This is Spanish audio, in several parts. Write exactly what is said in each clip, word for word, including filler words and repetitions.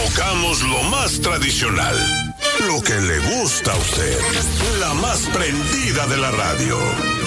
tocamos lo más tradicional, lo que le gusta a usted, la más prendida de la radio.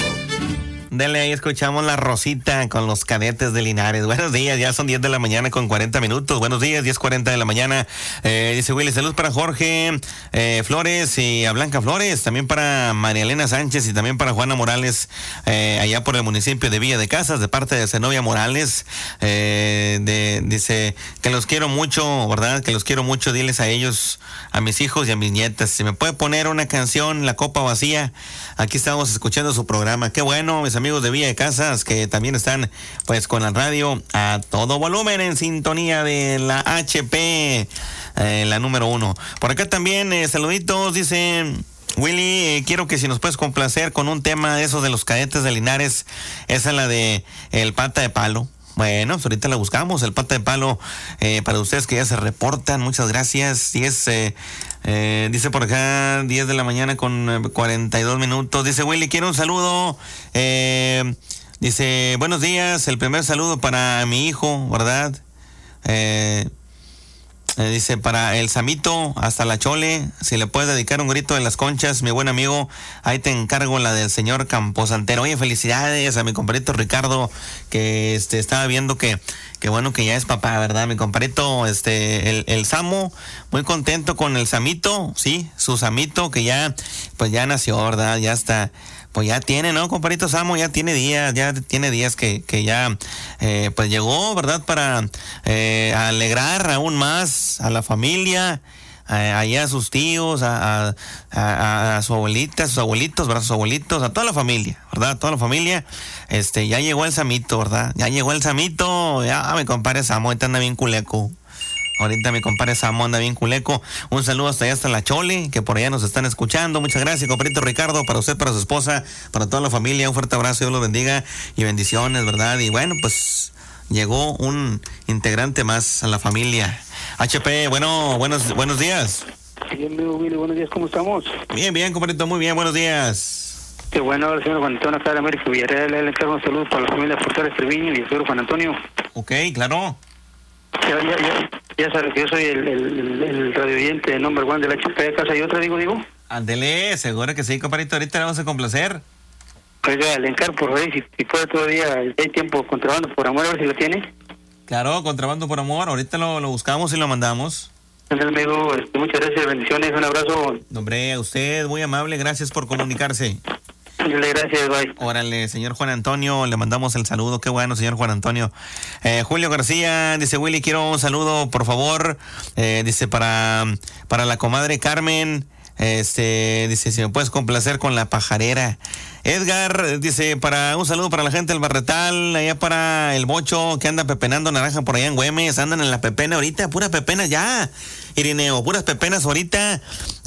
Dele, ahí escuchamos La Rosita con los Cadetes de Linares. Buenos días, ya son diez de la mañana con cuarenta minutos. Buenos días, diez cuarenta de la mañana. Eh, dice Willy, salud para Jorge eh, Flores y a Blanca Flores, también para María Elena Sánchez y también para Juana Morales, eh, allá por el municipio de Villa de Casas, de parte de Zenobia Morales. Eh, de, dice que los quiero mucho, ¿verdad? Que los quiero mucho, diles a ellos, a mis hijos y a mis nietas. Si me puede poner una canción, La Copa Vacía. Aquí estamos escuchando su programa. Qué bueno, mis amigos de Villa de Casas, que también están pues con la radio a todo volumen en sintonía de la H P, eh, la número uno. Por acá también, eh, saluditos, dice Willy, eh, quiero que si nos puedes complacer con un tema de esos de los Cadetes de Linares, esa es la de El Pata de Palo. Bueno, pues ahorita la buscamos, El Pata de Palo, eh, para ustedes que ya se reportan, muchas gracias. Y es, eh, eh, dice por acá, diez de la mañana con eh, cuarenta y dos minutos. Dice Willy, quiero un saludo. Eh, dice, buenos días, el primer saludo para mi hijo, ¿verdad? Eh, eh, dice, para el Samito, hasta la Chole, si le puedes dedicar un grito de las conchas, mi buen amigo, ahí te encargo la del señor Camposantero. Oye, felicidades a mi compadrito Ricardo, que este estaba viendo que, que bueno, que ya es papá, ¿verdad? Mi compadrito, este, el, el Samo, muy contento con el Samito, sí, su Samito, que ya, pues ya nació, ¿verdad? Ya está. Pues ya tiene, ¿no, compadrito Samo? Ya tiene días, ya tiene días que, que ya, eh, pues llegó, ¿verdad? Para eh, alegrar aún más a la familia, a, allá a sus tíos, a, a, a, a su abuelita, a sus abuelitos, ¿verdad? A sus abuelitos, a toda la familia, ¿verdad? A toda la familia. Este, ya llegó el Samito, ¿verdad? Ya llegó el Samito, ya mi compadre Samo, ahorita anda bien culeco. Ahorita mi compadre Samo anda bien culeco. Un saludo hasta allá, hasta la Chole, que por allá nos están escuchando. Muchas gracias, compadrito Ricardo, para usted, para su esposa, para toda la familia. Un fuerte abrazo, Dios los bendiga y bendiciones, ¿verdad? Y bueno, pues llegó un integrante más a la familia. H P, bueno, buenos, buenos días. Bien, amigo Willy, buenos días, ¿cómo estamos? Bien, bien, compadrito, muy bien, buenos días. Qué bueno, el señor Juan Antonio, acá de América Villarreal, le encargo un saludo para la familia Portales Treviño y el señor Juan Antonio. Ok, claro. Ya, ya, ya, ya sabes que yo soy el, el, el, el radio oyente number one de la H P de Casa y otra, digo, digo. Ándele, seguro que sí, compadrito, ahorita le vamos a complacer. Oiga, le encargo por ahí, si, si puede todavía, hay tiempo, Contrabando por Amor, a ver si lo tiene. Claro, Contrabando por Amor, ahorita lo, lo buscamos y lo mandamos. Amigo, este, muchas gracias, bendiciones, un abrazo. Hombre, a usted, muy amable, gracias por comunicarse. Gracias, bye. Órale, señor Juan Antonio, le mandamos el saludo. Qué bueno, señor Juan Antonio. Eh, Julio García, dice Willy, quiero un saludo, por favor. Eh, dice para, para la comadre Carmen. Este, dice, si me puedes complacer con La Pajarera. Edgar, dice, para un saludo para la gente del Barretal, allá para el Bocho, que anda pepenando naranja por allá en Güemes. Andan en la pepena ahorita, puras pepenas ya, Irineo, puras pepenas ahorita.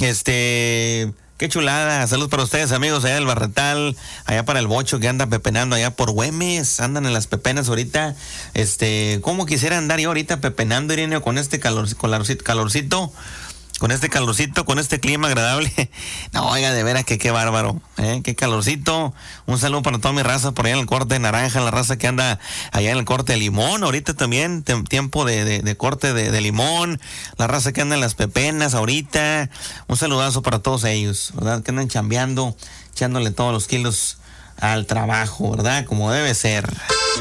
Este... Qué chulada, saludos para ustedes, amigos, allá del Barretal, allá para el Bocho, que anda pepenando allá por Güemes, andan en las pepenas ahorita. Este, ¿cómo quisiera andar yo ahorita pepenando, Irineo, con este calor, calorcito, calorcito, con este calorcito, con este clima agradable? No, oiga, de veras que qué bárbaro, ¿eh? Qué calorcito. Un saludo para toda mi raza por allá en el corte de naranja, la raza que anda allá en el corte de limón, ahorita también, te, tiempo de, de, de corte de, de limón, la raza que anda en las pepenas ahorita. Un saludazo para todos ellos, ¿verdad? Que andan chambeando, echándole todos los kilos al trabajo, ¿verdad? Como debe ser.